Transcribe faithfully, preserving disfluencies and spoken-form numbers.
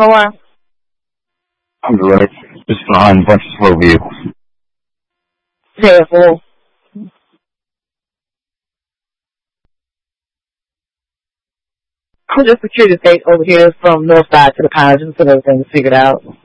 on the line? I'm great. Just behind a bunch of slow vehicles. Careful. I'm just security state over here from north side to the college until everything's figured out.